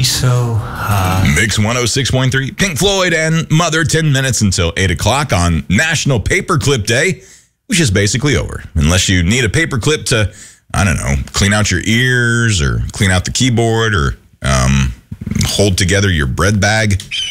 be so high. Mix 106.3, Pink Floyd and Mother, 10 minutes until 8 o'clock on National Paperclip Day, which is basically over. Unless you need a paperclip to, I don't know, clean out your ears or clean out the keyboard or hold together your bread bag.